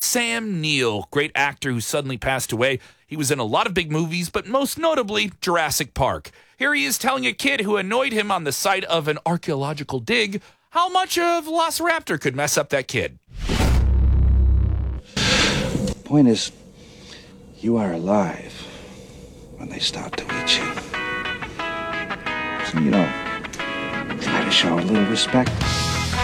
Sam Neill, great actor who suddenly passed away. He was in a lot of big movies, but most notably Jurassic Park. Here he is telling a kid who annoyed him on the site of an archaeological dig how much a velociraptor could mess up that kid. Point is, you are alive when they start to eat you. So, try to show a little respect.